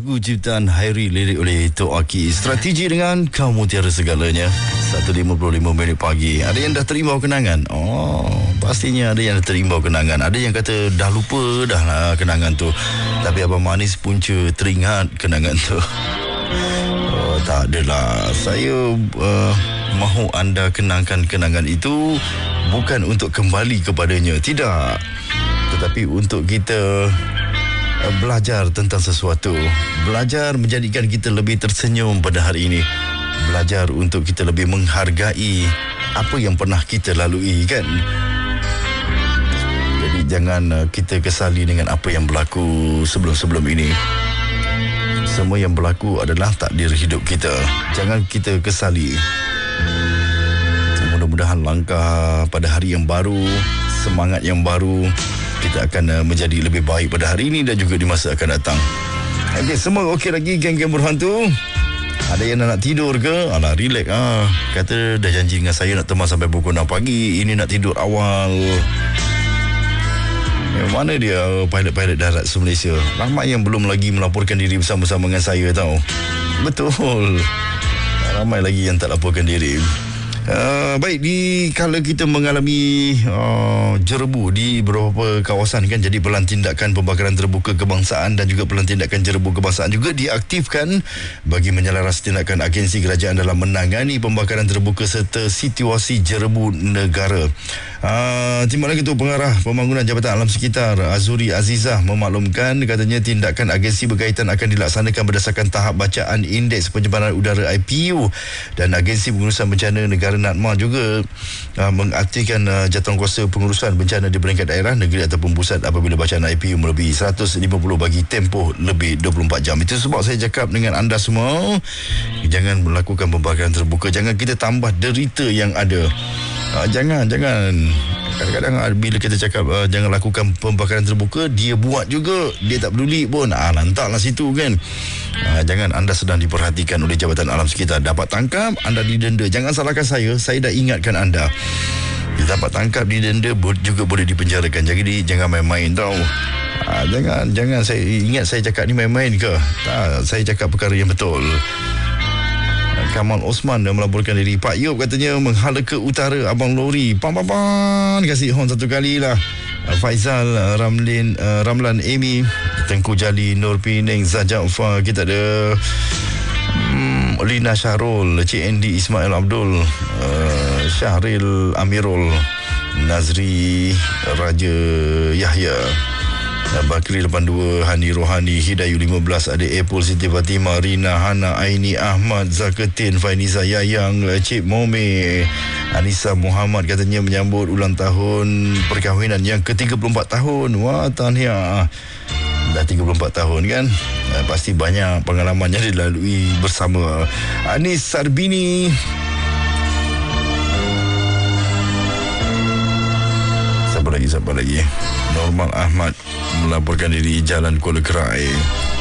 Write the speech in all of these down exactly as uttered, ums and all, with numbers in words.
lagu ciptaan Hairi, lirik oleh Tok Aki. Strategi dengan kau mutiara segalanya. satu lima puluh lima minit pagi. Ada yang dah terimbau kenangan? Oh, pastinya ada yang dah terimbau kenangan. Ada yang kata dah lupa dah lah kenangan tu. Tapi Abang Manis punca teringat kenangan tu. Oh, tak adalah. Saya uh, mahu anda kenangkan kenangan itu bukan untuk kembali kepadanya. Tidak. Tetapi untuk kita belajar tentang sesuatu, belajar menjadikan kita lebih tersenyum pada hari ini, belajar untuk kita lebih menghargai apa yang pernah kita lalui, kan? Jadi jangan kita kesali dengan apa yang berlaku sebelum-sebelum ini. Semua yang berlaku adalah takdir hidup kita. Jangan kita kesali. Mudah-mudahan langkah pada hari yang baru, semangat yang baru, kita akan uh, menjadi lebih baik pada hari ini dan juga di masa akan datang. Okey, semua okey lagi geng-geng berhantu? Ada yang nak tidur ke? Alah, relax ah. Kata dah janji dengan saya nak teman sampai pukul enam pagi. Ini nak tidur awal. Eh, mana dia pilot-pilot darat se-Malaysia? Ramai yang belum lagi melaporkan diri bersama-sama dengan saya tau. Betul. Ramai lagi yang tak laporkan diri. Uh, baik, di kala kita mengalami uh, jerebu di beberapa kawasan, kan, jadi pelan tindakan pembakaran terbuka kebangsaan dan juga pelan tindakan jerebu kebangsaan juga diaktifkan bagi menyelaras tindakan agensi kerajaan dalam menangani pembakaran terbuka serta situasi jerebu negara. Uh, Timbalan Ketua Pengarah Pembangunan Jabatan Alam Sekitar Azuri Azizah memaklumkan, katanya tindakan agensi berkaitan akan dilaksanakan berdasarkan tahap bacaan Indeks Pencemaran Udara I P U, dan agensi pengurusan bencana negara NADMA juga uh, mengaktifkan uh, jawatankuasa pengurusan bencana di peringkat daerah, negeri ataupun pusat apabila bacaan I P U melebihi seratus lima puluh bagi tempoh lebih dua puluh empat jam. Itu sebab saya cakap dengan anda semua, jangan melakukan pembakaran terbuka, jangan kita tambah derita yang ada. Uh, jangan, jangan. Kadang-kadang uh, bila kita cakap uh, jangan lakukan pembakaran terbuka, dia buat juga, dia tak peduli pun. Ah, lantaklah situ, kan. Uh, jangan, anda sedang diperhatikan oleh Jabatan Alam Sekitar. Dapat tangkap, anda didenda. Jangan salahkan saya, saya dah ingatkan anda. Dia dapat tangkap, didenda, juga boleh dipenjarakan. Jadi jangan main-main tau. Uh, jangan, jangan. Saya ingat saya cakap ni main-main ke? Tak, saya cakap perkara yang betul. Kamal Osman dah melaporkan diri. Pak Yop katanya menghala ke utara Abang Lori. Pam pam pam, kasih horn satu kali lah. Faizal, Ramlin, uh, Ramlan Amy, Tengku Jali, Nur Pineng, Zajafar. Kita ada um, Lina Syahrul, Cik Andy Ismail Abdul, uh, Syahril Amirul, Nazri Raja Yahya, Bakri lapan puluh dua, Hani Rohani, Hidayu lima belas, ada Apple, Siti Fatimah, Rina, Hana, Aini, Ahmad, Zaketin, Fainiza, Yayang, Cik Mome, Anissa Muhammad katanya menyambut ulang tahun perkahwinan yang ke tiga puluh empat tahun. Wah, tahniah. Dah tiga puluh empat tahun, kan? Pasti banyak pengalaman yang dilalui bersama. Anis Sarbini, siapa lagi, siapa lagi? Normal Ahmad melaporkan diri Jalan Kuala Kerai.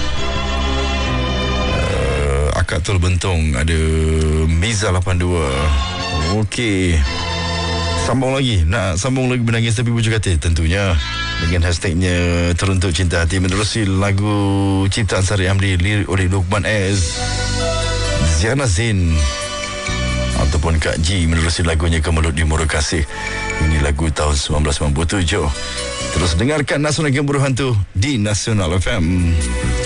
uh, Akak Tol Bentong ada Miza lapan puluh dua. Okey, sambung lagi. Nak sambung lagi Menangis Tapi Bujur Katil, tentunya dengan hashtagnya Teruntuk Cinta Hati, menerusi lagu ciptaan Sari Hamdi, lirik oleh Luqman S, Ziana Zain ataupun Kak Ji, menerusi lagunya Kemelut di Murah Kasih. Ini lagu tahun sembilan belas sembilan puluh tujuh. Terus dengarkan Nasional Game Berhantu di Nasional F M.